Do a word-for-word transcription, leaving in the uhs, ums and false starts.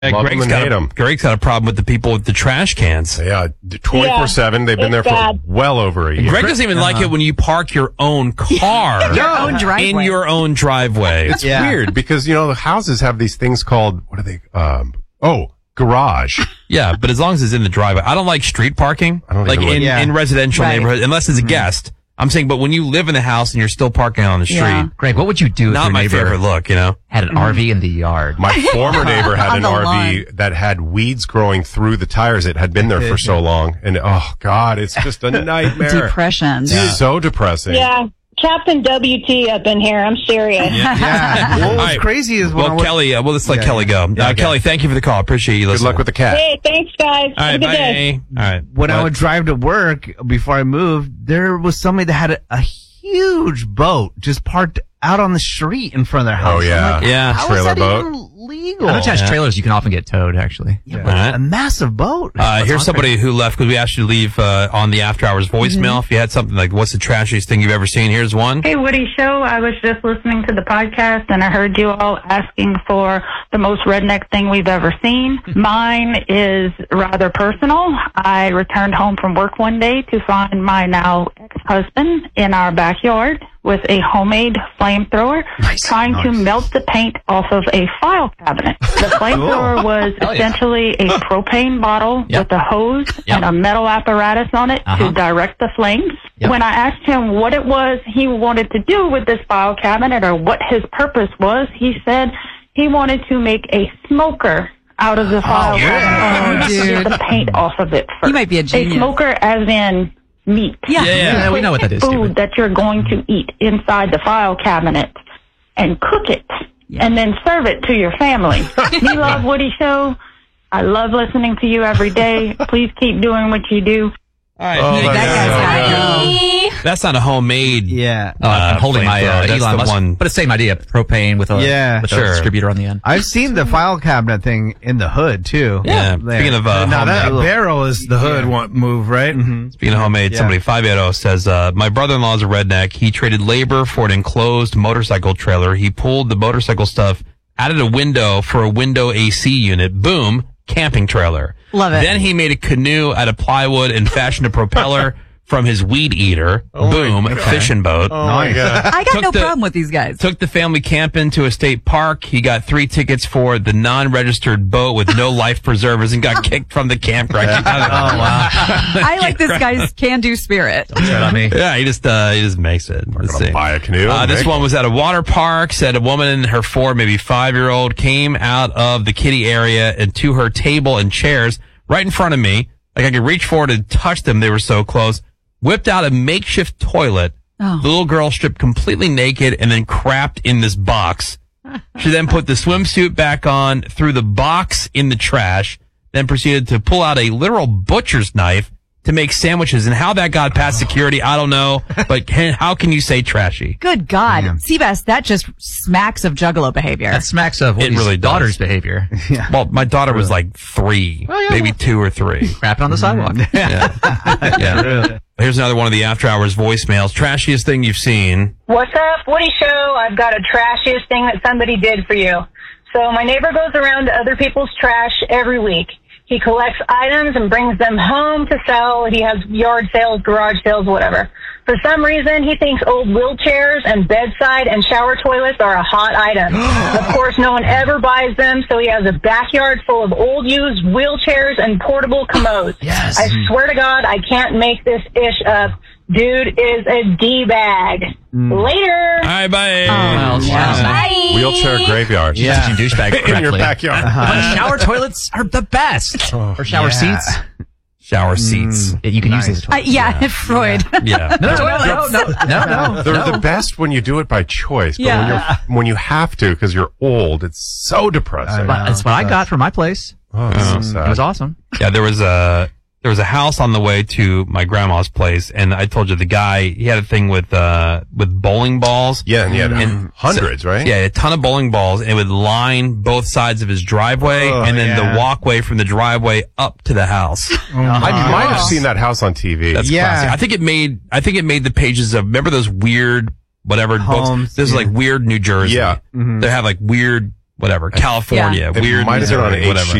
Yeah, Love Greg's them and got hate a, them. Greg's got a problem with the people with the trash cans. Yeah, twenty-four seven. They've been there it's for bad. well over a year. Greg doesn't even like it when you park your own car Your own driveway. in your own driveway. It's Yeah. weird because, you know, the houses have these things called, what are they? Um, oh, garage. Yeah, but as long as it's in the driveway. I don't like street parking. I don't like even like- in, Yeah. in residential Right. neighborhoods, unless it's a guest. I'm saying, but when you live in the house and you're still parking on the street, Yeah. Greg, what would you do if not your my neighbor favorite look, you know? had an R V in the yard? My former neighbor had On an the R V lawn. that had weeds growing through the tires. It had been there for so long. And, oh, God, it's just a nightmare. Depression. It's so depressing. Yeah. Captain W T up in here. I'm serious. Yeah. Well, All what's right. crazy is when Well, I was, Kelly, uh, well, let's let Yeah, Kelly yeah. go. Yeah, uh, okay. Kelly, thank you for the call. Appreciate you Good listening. luck with the cat. Hey, thanks, guys. All Have right, a good bye. day. All right. when I What? would drive to work before I moved, there was somebody that had a, a huge boat just parked out on the street in front of their house. Oh, yeah. I'm like, Yeah. How is Trailer that boat. even legal? Unattached Yeah. trailers, you can often get towed, actually. Yeah, All but right. a massive boat. Uh, here's somebody who left because we asked you to leave uh, on the After Hours voicemail. If you had something like, what's the trashiest thing you've ever seen? Here's one. Hey, Woody Show. I was just listening to the podcast and I heard you all asking for the most redneck thing we've ever seen. Mine is rather personal. I returned home from work one day to find my now ex-husband in our backyard with a homemade flamethrower trying to melt the paint off of a file cabinet. The flamethrower was Hell yeah. essentially a propane bottle Yep. with a hose Yep. and a metal apparatus on it Uh-huh. to direct the flames. Yep. When I asked him what it was he wanted to do with this file cabinet or what his purpose was, he said he wanted to make a smoker out of the file cabinet and dude. get the paint off of it first. He might be a genius. A smoker as in meat. Yeah. Yeah, yeah. Yeah, we know what that is, Food Steven. that you're going to eat inside the file cabinet and cook it and then serve it to your family. Me love Woody Show. I love listening to you every day. Please keep doing what you do. All right. Oh, Hey, my That guys. guy's God. happy. That's not a homemade. Yeah. Uh, I'm holding my uh, flamethrower. That's Elon the Musk, one. but it's the same idea. Propane with a, Yeah, with sure. a distributor on the end. I've seen the file cabinet thing in the hood too. Yeah. There. Speaking of uh, Now that homemade, barrel is the hood won't move, right? Mm-hmm. speaking of homemade, Yeah. somebody five eight zero says, uh, my brother-in-law is a redneck. He traded labor for an enclosed motorcycle trailer. He pulled the motorcycle stuff, added a window for a window A C unit. Boom, camping trailer. Love it. Then he made a canoe out of plywood and fashioned a propeller from his weed eater. Boom, fishing boat. Oh, my God. I got Took no the- problem with these guys. Took the family camping to a state park. He got three tickets for the non-registered boat with no life preservers and got kicked from the campground. oh, wow. I like this guy's can-do spirit. Right on me. Yeah, he just, uh, he just makes it. Let's Gonna see. buy a canoe. Uh, this Make one was at a water park. Said a woman and her four, maybe five-year-old came out of the kiddie area and to her table and chairs right in front of me. Like I could reach forward and touch them. They were so close. Whipped out a makeshift toilet. Oh. The little girl stripped completely naked and then crapped in this box. She then put the swimsuit back on, threw the box in the trash, then proceeded to pull out a literal butcher's knife to make sandwiches. And how that got past security, I don't know. But can, how can you say trashy? Good God. Seabass, that just smacks of juggalo behavior. That smacks of It Woody's really does. daughter's behavior. Well, my daughter was like three, maybe two or three. Crapping on the sidewalk. Yeah. yeah. Here's another one of the After Hours voicemails. Trashiest thing you've seen. What's up, Woody Show? I've got a trashiest thing that somebody did for you. So my neighbor goes around to other people's trash every week. He collects items and brings them home to sell. He has yard sales, garage sales, whatever. For some reason, he thinks old wheelchairs and bedside and shower toilets are a hot item. Of course, no one ever buys them, so he has a backyard full of old used wheelchairs and portable commodes. Yes. I swear to God, I can't make this ish up. Dude is a D-bag. Later. All right, bye. Oh, Well, wow. Wheelchair graveyard. Yeah. Teaching douchebag correctly. In your backyard. But shower toilets are the best. Or shower Yeah. seats. Shower seats. Yeah, you can Nice. use these Uh, yeah, Freud. Yeah. No, no, no, no, no, no. They're no. the best when you do it by choice, but Yeah. when you're when you have to because you're old, it's so depressing. But that's what I got from my place. Oh, it's so sad. It was awesome. Yeah, there was a there was a house on the way to my grandma's place, and I told you the guy he had a thing with uh with bowling balls. Yeah, and he had And hundreds, so- right? Yeah, a ton of bowling balls, and it would line both sides of his driveway, Oh, and then yeah. the walkway from the driveway up to the house. I might have seen that house on T V. That's Yeah. classic. I think it made I think it made the pages of remember those weird whatever Homes, books. There's yeah. like weird New Jersey. Yeah. They have like weird whatever, California, It weird, might have been on Missouri, whatever.